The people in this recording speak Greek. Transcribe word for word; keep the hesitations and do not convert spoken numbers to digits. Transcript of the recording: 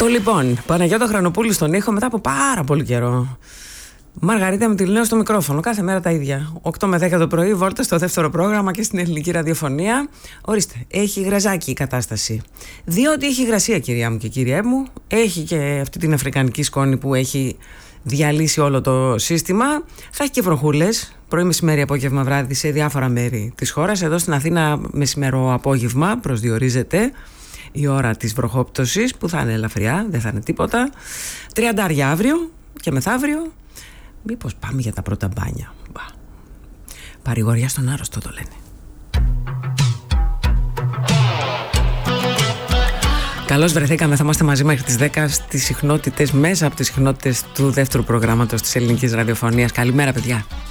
Λοιπόν, Παναγιώτο Χρανοπούλου στον ήχο μετά από πάρα πολύ καιρό. Μαργαρίτα με τη Λινέο στο μικρόφωνο, κάθε μέρα τα ίδια. οκτώ με δέκα το πρωί, βόλτα στο δεύτερο πρόγραμμα και στην ελληνική ραδιοφωνία. Ορίστε, έχει γραζάκι η κατάσταση. Διότι έχει υγρασία, κυρία μου και κύριέ μου. Έχει και αυτή την αφρικανική σκόνη που έχει διαλύσει όλο το σύστημα. Θα έχει και βροχούλες, πρωί, μεσημέρι, απόγευμα, βράδυ σε διάφορα μέρη της χώρας. Εδώ στην Αθήνα, μεσημερό απόγευμα, προσδιορίζεται η ώρα της βροχόπτωσης, που θα είναι ελαφριά, δεν θα είναι τίποτα. Τριαντάρια αύριο και μεθαύριο. Μήπως πάμε για τα πρώτα μπάνια. Μπα. Παρηγοριά στον άρρωστο το λένε. Καλώς βρεθήκαμε, θα είμαστε μαζί μέχρι τις δέκα στις συχνότητες, μέσα από τις συχνότητες του δεύτερου προγράμματος της ελληνικής ραδιοφωνίας. Καλημέρα, παιδιά.